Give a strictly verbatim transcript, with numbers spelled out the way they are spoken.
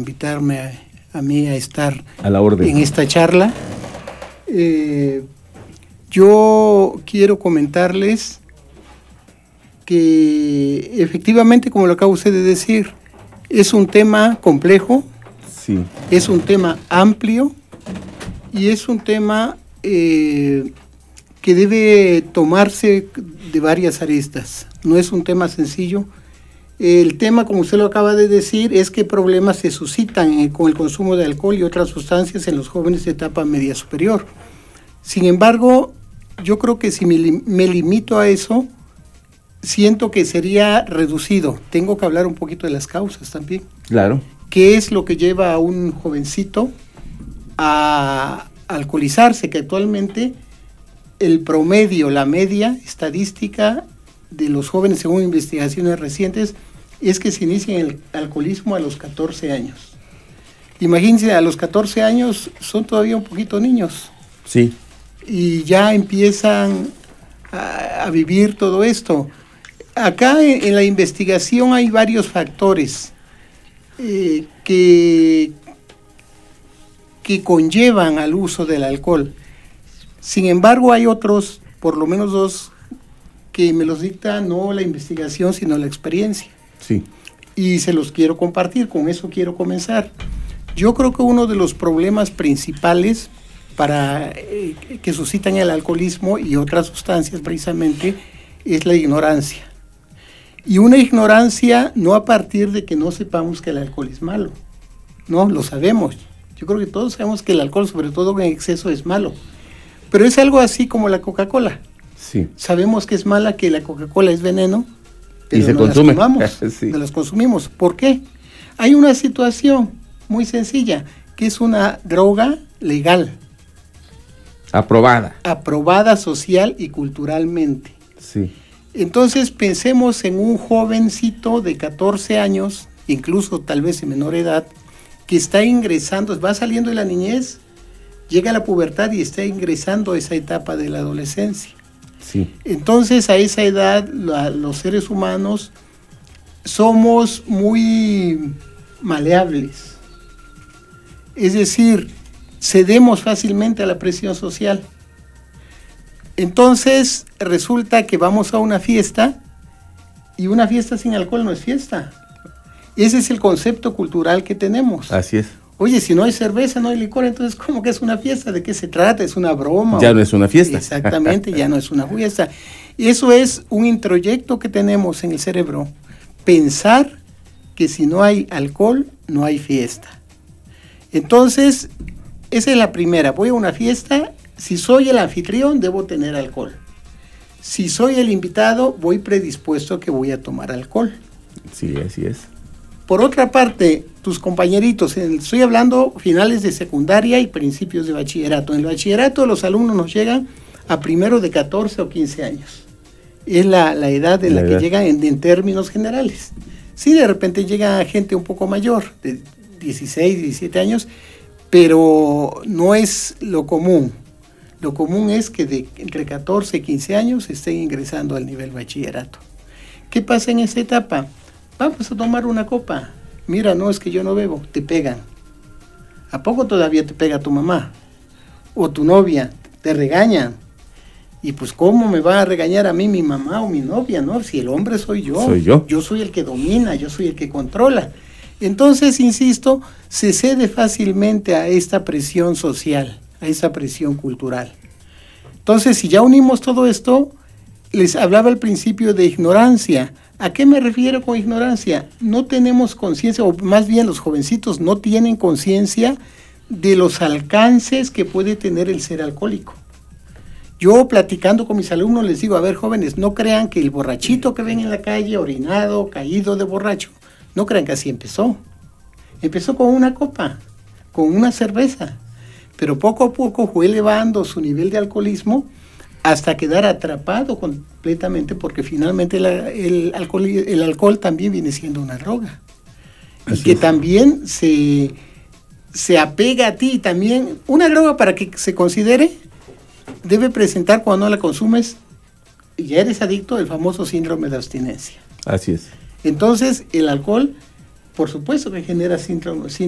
invitarme a, a mí a estar a la orden en esta charla. Eh, yo quiero comentarles que efectivamente, como lo acaba usted de decir, es un tema complejo, sí. es un tema amplio y es un tema eh, que debe tomarse de varias aristas. No es un tema sencillo. El tema, como usted lo acaba de decir, es qué problemas se suscitan eh, con el consumo de alcohol y otras sustancias en los jóvenes de etapa media superior. Sin embargo, yo creo que si me, me limito a eso, siento que sería reducido. Tengo que hablar un poquito de las causas también. Claro. ¿Qué es lo que lleva a un jovencito a alcoholizarse? Que actualmente el promedio, la media estadística de los jóvenes, según investigaciones recientes, es que se inicia el alcoholismo a los catorce años. Imagínense, a los catorce años son todavía un poquito niños. Sí. Y ya empiezan a, a vivir todo esto. Acá en, en la investigación hay varios factores eh, que, que conllevan al uso del alcohol. Sin embargo, hay otros, por lo menos dos, que me los dicta no la investigación, sino la experiencia. Sí. Y se los quiero compartir, con eso quiero comenzar. Yo creo que uno de los problemas principales para eh, que suscitan el alcoholismo y otras sustancias precisamente es la ignorancia. Y una ignorancia no a partir de que no sepamos que el alcohol es malo. No, lo sabemos. Yo creo que todos sabemos que el alcohol, sobre todo en exceso, es malo. Pero es algo así como la Coca-Cola. Sí. Sabemos que es mala, que la Coca-Cola es veneno, pero y se no consume. las tomamos, Sí. no las consumimos. ¿Por qué? Hay una situación muy sencilla, que es una droga legal. Aprobada. Aprobada social y culturalmente. Sí. Entonces pensemos en un jovencito de catorce años, incluso tal vez de menor edad, que está ingresando, va saliendo de la niñez, llega a la pubertad y está ingresando a esa etapa de la adolescencia. Sí. Entonces a esa edad la, los seres humanos somos muy maleables. Es decir, cedemos fácilmente a la presión social. Entonces resulta que vamos a una fiesta y una fiesta sin alcohol no es fiesta. Ese es el concepto cultural que tenemos. Así es. Oye, si no hay cerveza, no hay licor, entonces ¿cómo que es una fiesta? ¿De qué se trata? ¿Es una broma? Ya no es una fiesta. Exactamente, ya no es una fiesta. Eso es un introyecto que tenemos en el cerebro. Pensar que si no hay alcohol, no hay fiesta. Entonces, esa es la primera. Voy a una fiesta, si soy el anfitrión, debo tener alcohol. Si soy el invitado, voy predispuesto a que voy a tomar alcohol. Sí, así es. Por otra parte, tus compañeritos, estoy hablando finales de secundaria y principios de bachillerato. En el bachillerato los alumnos nos llegan a primero de catorce o quince años. Es la, la edad en la, la edad. que llegan en, en términos generales. Sí, de repente llega gente un poco mayor, de dieciséis, diecisiete años, pero no es lo común. Lo común es que de entre catorce y quince años estén ingresando al nivel bachillerato. ¿Qué pasa en esa etapa? Vamos a tomar una copa. Mira, no, es que yo no bebo. Te pegan. ¿A poco todavía te pega tu mamá? O tu novia. Te regañan. Y pues, ¿cómo me va a regañar a mí mi mamá o mi novia, no? Si el hombre soy yo. Soy yo. Yo soy el que domina, yo soy el que controla. Entonces, insisto, se cede fácilmente a esta presión social, a esa presión cultural. Entonces, si ya unimos todo esto, les hablaba al principio de ignorancia. ¿A qué me refiero con ignorancia? No tenemos conciencia, o más bien los jovencitos no tienen conciencia de los alcances que puede tener el ser alcohólico. Yo platicando con mis alumnos les digo, a ver jóvenes, no crean que el borrachito que ven en la calle, orinado, caído de borracho, no crean que así empezó. Empezó con una copa, con una cerveza, pero poco a poco fue elevando su nivel de alcoholismo hasta quedar atrapado completamente, porque finalmente la, el, alcohol, el alcohol también viene siendo una droga. Así y que es. También se, se apega a ti. También una droga, para que se considere, debe presentar, cuando no la consumes, ya eres adicto, el famoso síndrome de abstinencia. Así es. Entonces, el alcohol, por supuesto que genera síndrome,